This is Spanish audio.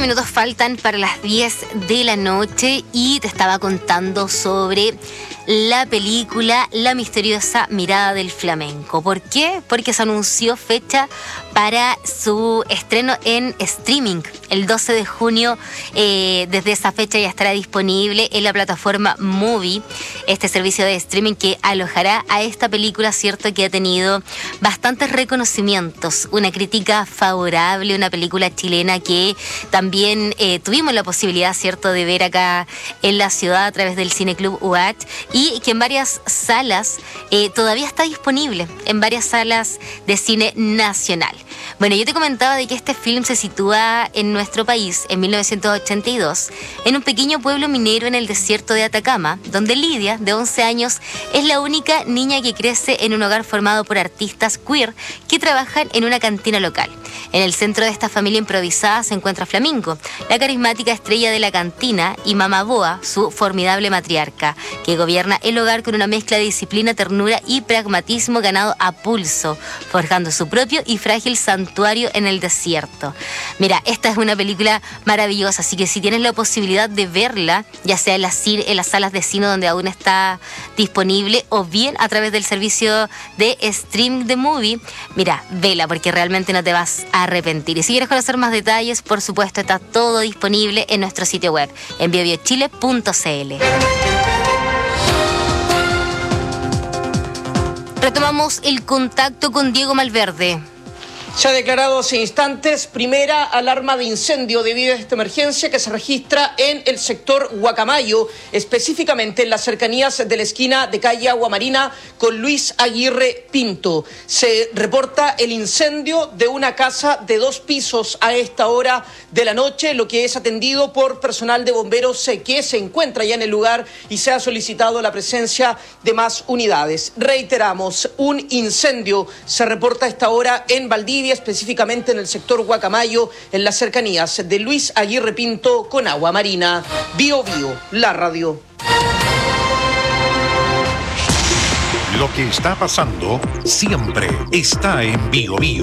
minutos faltan para las 10 de la noche y te estaba contando sobre la película La misteriosa mirada del flamenco. ¿Por qué? Porque se anunció fecha para su estreno en streaming. El 12 de junio, desde esa fecha ya estará disponible en la plataforma Movie, este servicio de streaming que alojará a esta película, cierto, que ha tenido bastantes reconocimientos, una crítica favorable, una película chilena que también tuvimos la posibilidad, cierto, de ver acá en la ciudad a través del Cineclub UH, y que en varias salas todavía está disponible, en varias salas de cine nacional. Bueno, yo te comentaba de que este film se sitúa en nuestro país en 1982, en un pequeño pueblo minero en el desierto de Atacama, donde Lidia, de 11 años, es la única niña que crece en un hogar formado por artistas queer que trabajan en una cantina local. En el centro de esta familia improvisada se encuentra Flamingo, la carismática estrella de la cantina, y Mama Boa, su formidable matriarca, que gobierna el hogar con una mezcla de disciplina, ternura y pragmatismo ganado a pulso, forjando su propio y frágil santuario en el desierto. Mira, esta es una película maravillosa, así que si tienes la posibilidad de verla, ya sea en las salas de cine donde aún está disponible, o bien a través del servicio de stream de Movie, mira, vela, porque realmente no te vas a arrepentir. Y si quieres conocer más detalles, por supuesto, está todo disponible en nuestro sitio web, en biobiochile.cl. Retomamos el contacto con Diego Malverde. Se ha declarado hace instantes primera alarma de incendio debido a esta emergencia que se registra en el sector Guacamayo, específicamente en las cercanías de la esquina de calle Agua Marina con Luis Aguirre Pinto. Se reporta el incendio de una casa de 2 pisos a esta hora de la noche, lo que es atendido por personal de bomberos que se encuentra ya en el lugar, y se ha solicitado la presencia de más unidades. Reiteramos, un incendio se reporta a esta hora en Valdivia, específicamente en el sector Guacamayo, en las cercanías de Luis Aguirre Pinto con Agua Marina. Bio Bio, la radio. Lo que está pasando siempre está en Bio Bio.